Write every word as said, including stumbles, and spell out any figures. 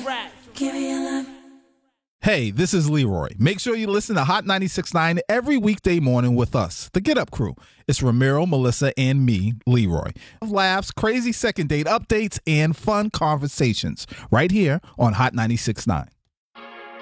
Give me your love. Hey, this is Leroy. Make sure you listen to Hot ninety-six point nine every weekday morning with us, the Get Up Crew. It's Ramiro, Melissa, and me, Leroy. Laughs, crazy second date updates, and fun conversations right here on Hot ninety-six point nine.